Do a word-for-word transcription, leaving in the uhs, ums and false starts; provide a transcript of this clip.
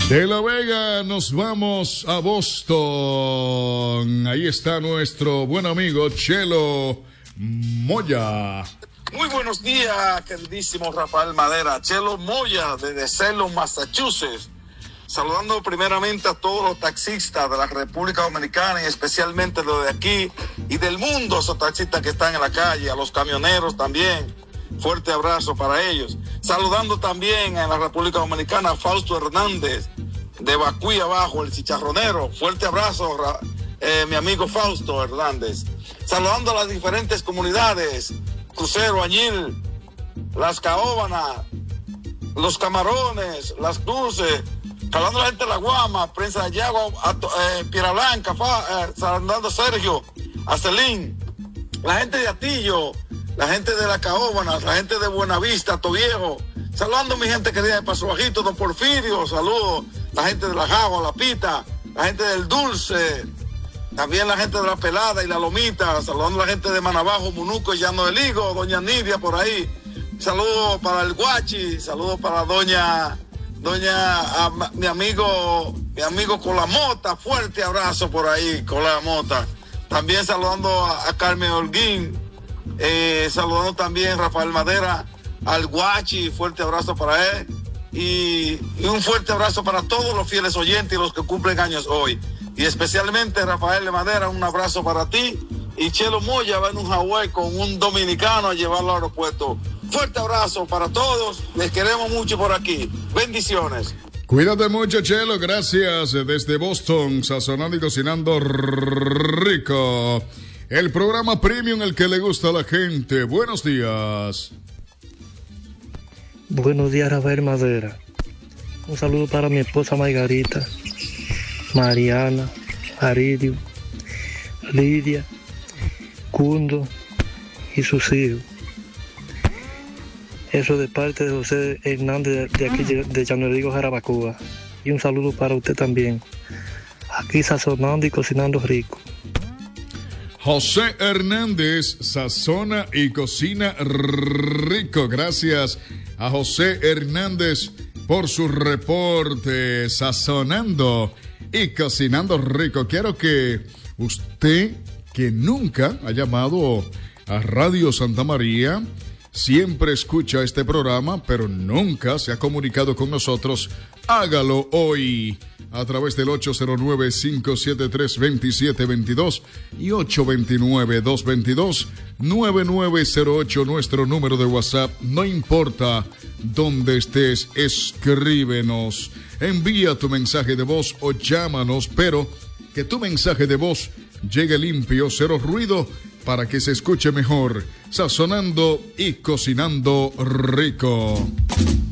De La Vega nos vamos a Boston. Ahí está nuestro buen amigo Chelo Moya. Muy buenos días, queridísimo Rafael Madera. Chelo Moya, desde Salem, Massachusetts. Saludando primeramente a todos los taxistas de la República Dominicana y especialmente los de aquí y del mundo, esos taxistas que están en la calle, a los camioneros también. Fuerte abrazo para ellos. Saludando también en la República Dominicana a Fausto Hernández, de Bacuy abajo, el chicharronero. Fuerte abrazo, eh, mi amigo Fausto Hernández. Saludando a las diferentes comunidades, Crucero, Añil, Las Caóbanas, Los Camarones, Las Cruces, saludando a la gente de La Guama, Prensa de Yago, eh, Piedra Blanca, fa, eh, saludando a Sergio, a Celín, la gente de Atillo, la gente de La Caóbanas, la gente de Buenavista, Toviejo, saludando a mi gente querida de Paso Bajito, Don Porfirio, saludos, la gente de La Jagua, La Pita, la gente del Dulce, también la gente de La Pelada y La Lomita, saludando a la gente de Manabajo, Munuco y Llano del Higo, Doña Nidia por ahí, saludos para el Guachi, saludos para Doña, Doña, a, mi amigo, mi amigo Colamota, fuerte abrazo por ahí, Colamota, también saludando a, a Carmen Holguín, eh, saludando también a Rafael Madera, al Guachi, fuerte abrazo para él, y, y un fuerte abrazo para todos los fieles oyentes y los que cumplen años hoy. Y especialmente Rafael de Madera, un abrazo para ti. Y Chelo Moya va en un Hawái con un dominicano a llevarlo al aeropuerto. Fuerte abrazo para todos. Les queremos mucho por aquí. Bendiciones. Cuídate mucho, Chelo. Gracias. Desde Boston, sazonando y cocinando rico. El programa premium, el que le gusta a la gente. Buenos días. Buenos días, Rafael Madera. Un saludo para mi esposa Margarita, Mariana, Aridio, Lidia, Cundo y sus hijos. Eso de parte de José Hernández de aquí de Llanerigo, Jarabacoa. Y un saludo para usted también. Aquí sazonando y cocinando rico. José Hernández sazona y cocina rico. Gracias a José Hernández por su reporte, sazonando y cocinando rico. Quiero que usted, que nunca ha llamado a Radio Santa María, siempre escucha este programa, pero nunca se ha comunicado con nosotros, hágalo hoy a través del ocho cero nueve, cinco siete tres, dos siete dos dos y ocho dos nueve, dos dos dos, nueve nueve cero ocho, nuestro número de WhatsApp. No importa dónde estés, escríbenos, envía tu mensaje de voz o llámanos, pero que tu mensaje de voz llegue limpio, cero ruido, para que se escuche mejor, sazonando y cocinando rico.